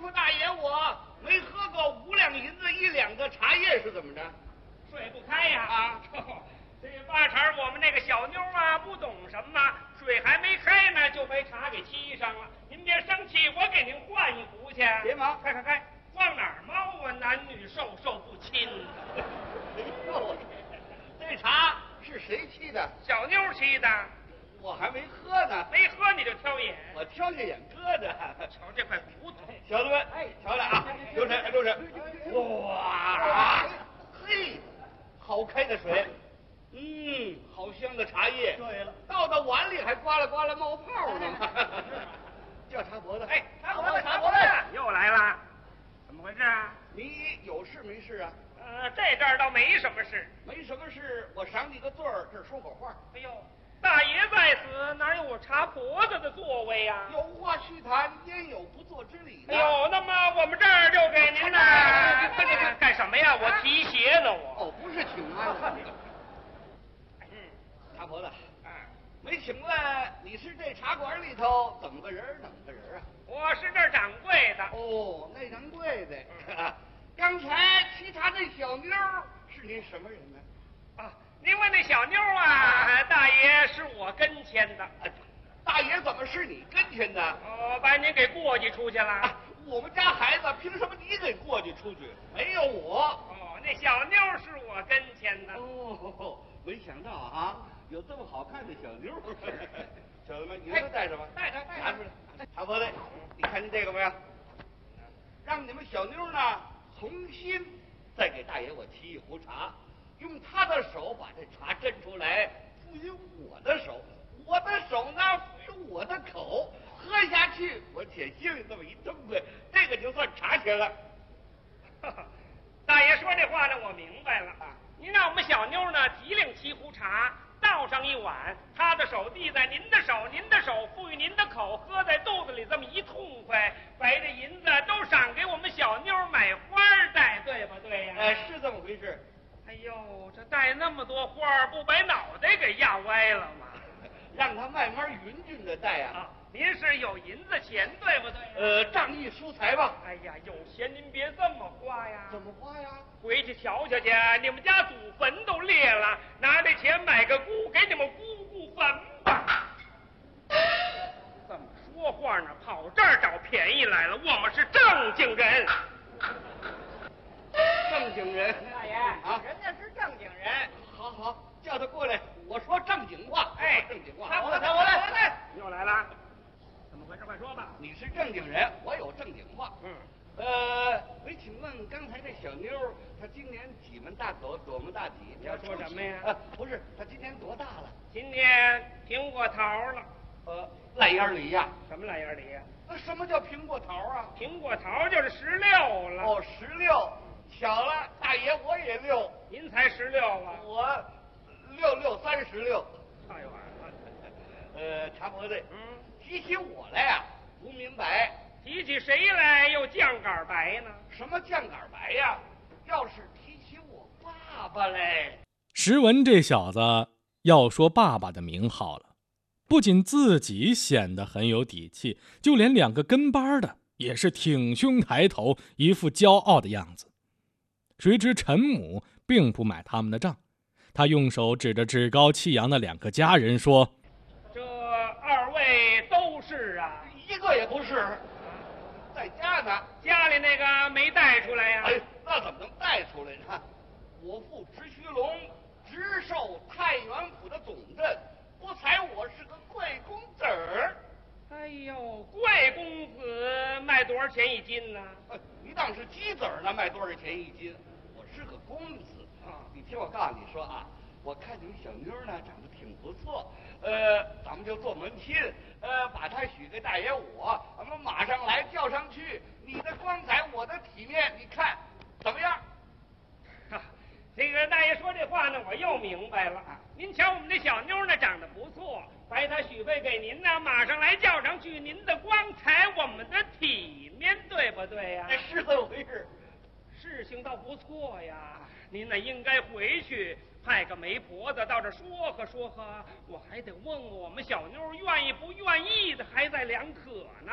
负大爷，我没喝够5两银子1两的茶叶是怎么着？ 水不开呀！ 啊， 这八成我们那个小妞啊不懂什么，水还没开呢就被茶给沏上了。您别生气，我给您换一壶去。 别忙， 开，往哪儿猫啊？男女授受不亲。 哎呦，这茶是谁沏的？ 小妞沏的。 我还没喝呢， 没喝你就挑眼， 我挑下眼搁着。 瞧这块骨头， 小子们，瞧来啊，留神，哇，嘿，好开的水，好香的茶叶。 对了， 倒到碗里还呱啦呱啦冒泡呢。叫茶婆子， 茶婆子又来了，怎么回事啊？ 你有事没事啊？ 这阵儿倒没什么事， 没什么事，我赏你个罪儿，这儿说口话。 哎呦。大爷在此，哪有我茶婆子的座位呀？ 有话须谈，焉有不做之理呢？ 哎呦，那么我们这儿就给您呢。干什么呀？我提鞋呢，我。 不是请安。茶婆子，没请问你是这茶馆里头怎么个人啊？ 我是这儿掌柜的。 哦，那掌柜的。刚才沏茶那小妞是您什么人呢？ 您问那小妞啊，大爷是我跟前的。 大爷怎么是你跟前的？ 把您给过继出去了。 我们家孩子凭什么你给过继出去？没有我。 那小妞是我跟前的。 没想到啊，有这么好看的小妞。小子们，你们带着吧，带着，拿出来。茶婆子，你看见这个没有？让你们小妞呢重新再给大爷我沏一壶茶。用他的手把这茶斟出来，赋予我的手，我的手呢赋予我的口，喝下去我且心里这么一痛快，这个就算茶钱了。 大爷说这话呢，我明白了。您让我们小妞呢提领沏壶茶，倒上一碗，他的手递在您的手，您的手赋予您的口，喝在肚子里这么一痛快，把这银子都赏给我们小妞买花戴，对不对呀？ 是这么回事。 哎呦，这戴那么多花，不把脑袋给压歪了吗？ 让他慢慢匀匀的戴啊。 您是有银子钱，对不对？ 仗义疏财吧。 哎呀，有钱您别这么花呀。 怎么花呀？ 回去瞧瞧去，你们家祖坟都裂了，拿这钱买个姑，给你们姑姑坟吧。怎么说话呢？跑这儿找便宜来了，我们是正经人。 正经人， 大爷人家是正经人。 好，叫他过来，我说正经话。正经话。 我来，又来了，怎么回事？快说吧。 你是正经人，我有正经话。没请问刚才这小妞，她今年几门大口，多门大体？ 你要说什么呀？ 不是，她今年多大了？ 今年苹果桃了。 烂眼梨呀？ 什么烂眼梨呀？ 什么叫苹果桃啊？ 苹果桃就是16了。 16。巧了，大爷我也6。 您才16啊？ 我6 36。 哎呦，茶婆子，提起我来啊，不明白。 提起谁来又酱杆白呢？ 什么酱杆白呀？要是提起我爸爸来。 石文这小子要说爸爸的名号了，不仅自己显得很有底气，就连2个跟班的也是挺胸抬头，一副骄傲的样子。谁知陈母并不买他们的账，他用手指着趾高气扬的2个家人说：“ 这2位都是啊？ 一个也不是，在家呢。 家里那个没带出来呀？ 那怎么能带出来呢？我父直须龙，直授太原府的总镇，不才我是个贵公子儿。 哎呦，贵公子卖多少钱1斤呢？ 你当是鸡子儿呢，卖多少钱1斤？我是个公子啊！你听我告诉你说啊，我看你们小妞呢长得挺不错，咱们就做门亲，把她许给大爷我，咱们马上来叫上去。你的光彩，我的体面，你看怎么样？ 这个大爷说这话呢，我又明白了。您瞧我们这小妞呢长得不错，白她许配给您呢，马上来叫上去。您的光彩，我们的体面，对不对呀？ 是这么回事。 事情倒不错呀，您呢应该回去派个媒婆子到这说和说和，我还得问问我们小妞愿意不愿意的，还在2可呢。